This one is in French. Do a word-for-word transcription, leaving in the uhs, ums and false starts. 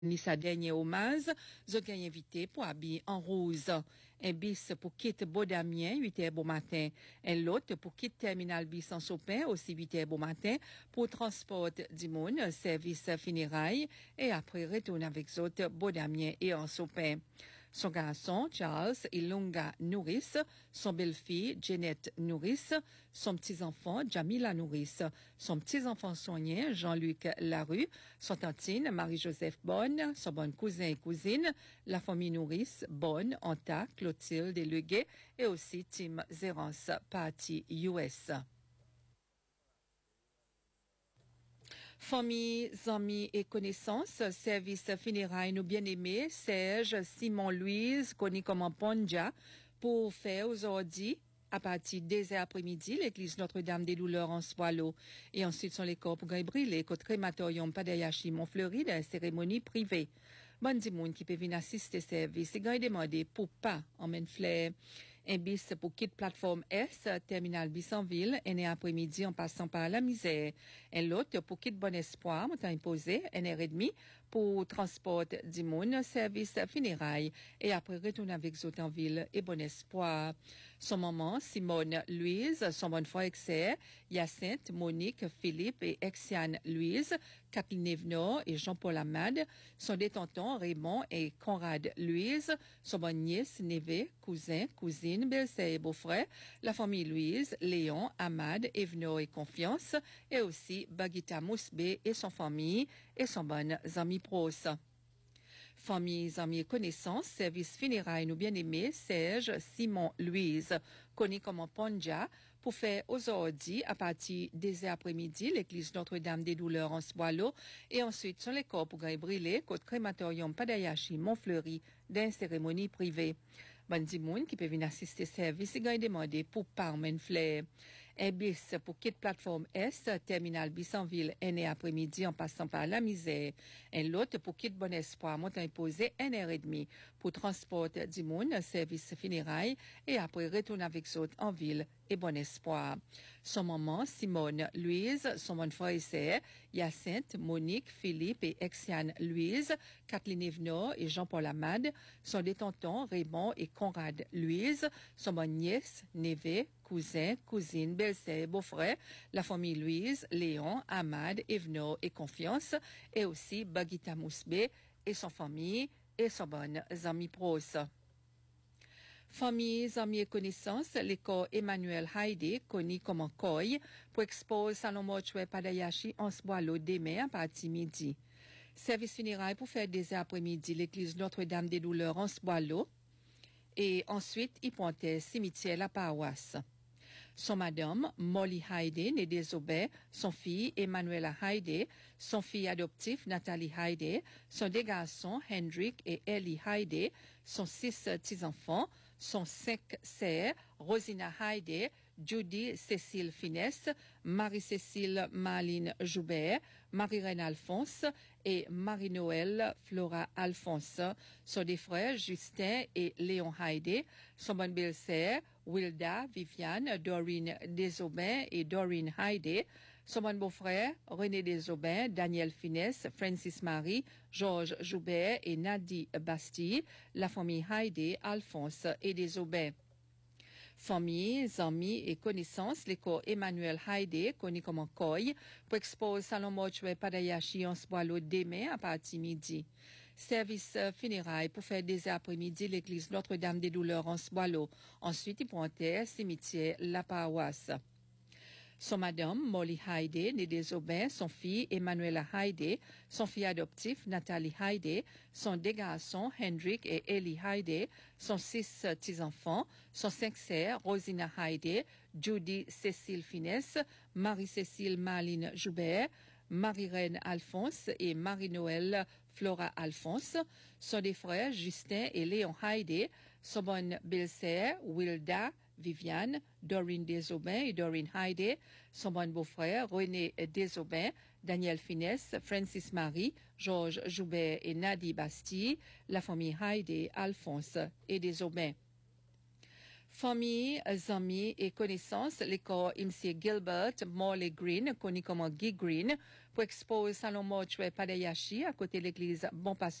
Ni sa dernier hommage, je gagne invité pour habiller en rose. Un bis pour quitter Baudamien, huit heures bon matin. Un lot pour quitter Terminal bis en Sopin, aussi huit heures bon matin, pour transport du monde, service funérailles, et après retourne avec autres Baudamien et en Sopin. Son garçon, Charles Ilunga Nouris, son belle-fille, Jeanette Nouris, son petit-enfant, Jamila Nouris, son petit-enfant soigné, Jean-Luc Larue, son tantine, Marie-Joseph Bonne, son bon cousin et cousine, la famille Nouris, Bonne, Anta, Clotilde et Leguet, et aussi Tim Zérance, Parti U S. Famille, amis et connaissances, service funérailles nous bien-aimés, Serge, Simon, Louise, connu comme Ponja, pour faire aujourd'hui, à partir des heures après-midi, l'église Notre-Dame des Douleurs en Swallow. Et ensuite, sont les corps pour brûler, côté crématorium Padayashi, Montfleury, de la cérémonie privée. Bon di moun qui peut venir assister service, et gagne demandé pour pas en main flair. Un bis pour quitter plateforme S, terminal bis en ville, un après-midi en passant par la misère. Un lot pour quitter Bon Espoir, m'ont imposé, une heure et demie pour transport du monde, service funérailles, et après retourner avec autres en ville et Bon Espoir. Son maman, Simone Louise, son bonne frère Exer, Hyacinthe, Monique, Philippe et Exiane Louise, Kathleen Evenor et Jean-Paul Amad, son détenton Raymond et Conrad Louise, son bonne nièce, neveu, cousin, cousine, belle-sœur et beau-frère, la famille Louise, Léon, Amad, Evenor et Confiance, et aussi Bagita Mousbé et son famille et son bonne amis pros. Famille, amis et connaissances, service funérailles nous bien-aimés, Serge, Simon, Louise, connu comme Ponja, pour faire aujourd'hui, à partir des heures après-midi, l'église Notre-Dame des Douleurs en Swallow, et ensuite sur les corps pour brûler, côté crématorium Padayashi, Montfleury, d'une cérémonie privée. Bon di moun qui peut venir assister service, et gagne demandé pour pas en flair. Un bis pour quitter plateforme S, terminal bis en ville, un et après-midi en passant par la misère. Un lot pour quitter Bon Espoir, montant imposé un heure et demie pour transport du monde, service funérailles, et après retourner avec autres en ville et Bon Espoir. Son maman, Simone Louise, son bon frère et sœur, Hyacinthe, Monique, Philippe et Exiane Louise, Kathleen Evenor et Jean-Paul Amad, son détenton Raymond et Conrad Louise, son bonne nièce, neveu, cousin, cousine, belle-sœur, beau-frère, la famille Louise, Léon, Amad, Evenor et Confiance, et aussi Bagita Mousbé et son famille et son bonne amis pros. Famille, amis et connaissances, l'école Emmanuel Haïdé, connu comme Koy, pour exposer Salon Mortuaire Padayashi en Swallow demain à partir midi. Service funérailles pour faire des après-midi, l'église Notre-Dame des Douleurs en Swallow, et ensuite, il pointait cimetière la paroisse. Son madame, Molly Haïdé, née des Aubais, son fille, Emmanuela Haïdé, son fille adoptif, Nathalie Haïdé, son deux garçons, Hendrik et Ellie Haïdé, son six petits-enfants, son cinq sœurs, Rosina Haïdé, Judy Cécile Finesse, Marie-Cécile Marlene Joubert, Marie-Reine Alphonse et Marie-Noël Flora Alphonse, son des frères Justin et Léon Haïdé, son bonne belle-sœur, Wilda, Viviane, Dorine Desaubin et Dorine Haïdé, son bon beau-frère, René Desaubin, Daniel Finesse, Francis Marie, Georges Joubert et Nadie Bastille, la famille Haïdé, Alphonse et Desaubin. Famille, amis et connaissances, l'école Emmanuel Haïdé, connu comme Koy, pour exposer Salon Mortuaire Padayashi en Swallow demain à partir midi. Service funérailles pour faire des après-midi, l'église Notre-Dame des Douleurs en Swallow. Ensuite, il pointait cimetière la paroisse. Son madame, Molly Haïdé, née des Aubins, son fille, Emmanuela Haïdé, son fille adoptif, Nathalie Haïdé, son deux garçons, Hendrik et Ellie Haïdé, son six petits-enfants, son cinq sœurs, Rosina Haïdé, Judy Cécile Finesse, Marie-Cécile Marlene Joubert, Marie-Reine Alphonse et Marie-Noël Flora Alphonse, son des frères, Justin et Léon Haïdé, son bonne belle-sœur, Wilda, Viviane, Dorine Desaubin et Dorine Haïdé, son bon beau-frère, René Desaubin, Daniel Finesse, Francis Marie, Georges Joubert et Nadie Bastille, la famille Haïdé, Alphonse et Desaubin. Famille, amis et connaissances, l'école M C Gilbert Morley Green, connu comme Guy Green, pour exposer Salon Mortuaire Padayashi à côté de l'église Bon Pasteur.